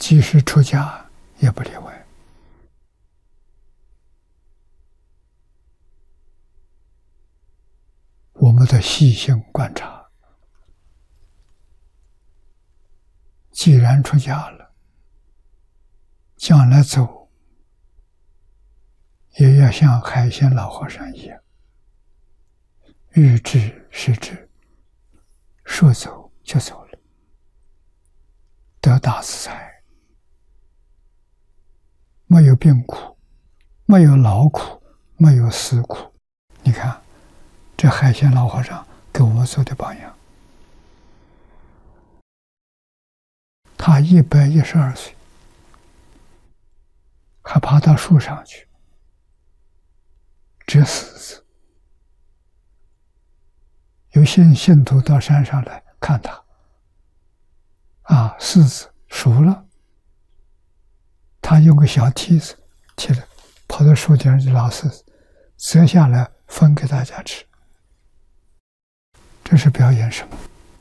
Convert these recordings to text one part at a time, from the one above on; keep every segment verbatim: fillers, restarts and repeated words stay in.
即使出家也不例外。我们得细心观察，既然出家了，将来走也要像海鲜老和尚一样，欲知是知，说走就走了，得大自在，没有病苦，没有劳苦，没有思苦。你看这海鲜老和尚给我们做的榜样。他一百一十二岁，还爬到树上去折柿子。有些信徒到山上来看他，啊，柿子熟了，他用个小梯子起来，跑到树顶上去捞柿子，折下来分给大家吃。这是表演什么？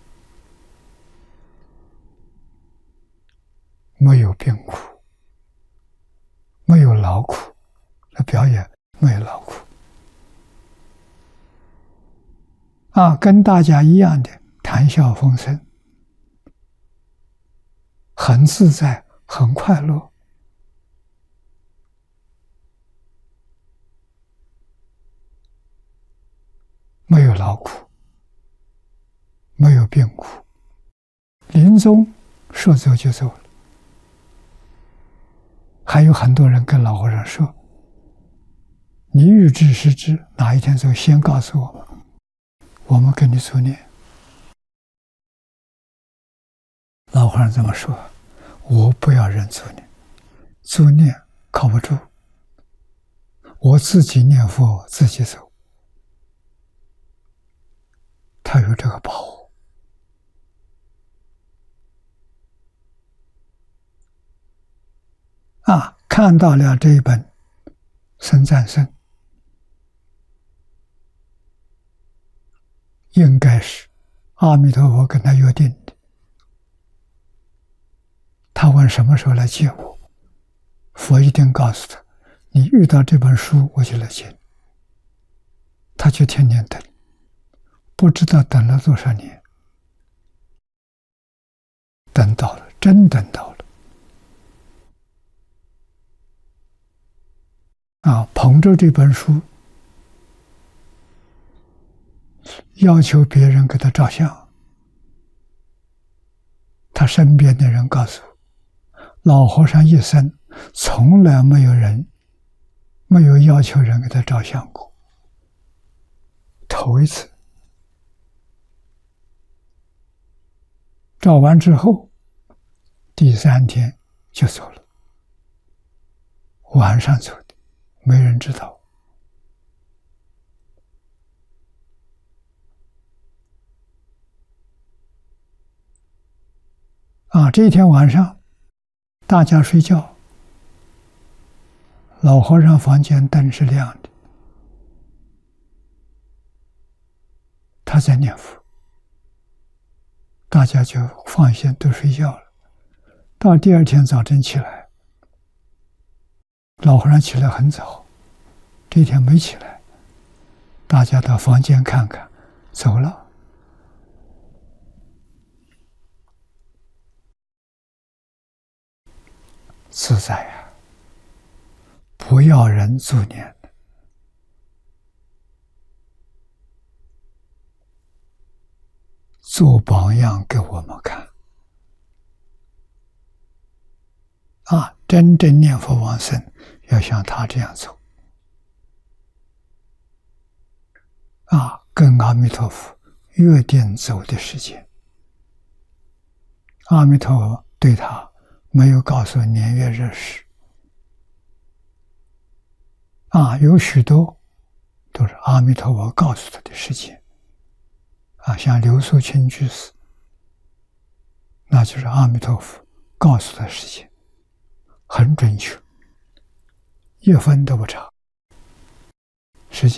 没有病苦，没有劳苦，那表演没有劳苦啊，跟大家一样的谈笑风生，很自在，很快乐。没有劳苦，没有病苦，临终说走就走了。还有很多人跟老和尚说：“你欲知是知，哪一天走，先告诉我们，我们跟你助念。”老和尚这么说：“我不要人助念，助念靠不住，我自己念佛，自己走。”他有这个把握啊！看到了这一本《僧赞生》，应该是阿弥陀佛跟他约定的。他问什么时候来接我，佛一定告诉他：你遇到这本书，我就来接你。他就天天等。不知道等了多少年，等到了，真等到了啊！捧着这本书，要求别人给他照相。他身边的人告诉我，老和尚一生从来没有人没有要求人给他照相过，头一次。照完之后，第三天就走了，晚上走的，没人知道。啊，这一天晚上，大家睡觉，老和尚房间灯是亮的，他在念佛。大家就放心都睡觉了。到第二天早晨起来，老和尚起来很早，这一天没起来，大家到房间看看，走了。自在呀，不要人助念。做榜样给我们看啊！真正念佛往生，要像他这样走啊！跟阿弥陀佛约定走的时间，阿弥陀佛对他没有告诉年月日时啊，有许多都是阿弥陀佛告诉他的时间。啊，像刘素清居士，那就是阿弥陀佛告诉他事情，很准确，一分都不差。实际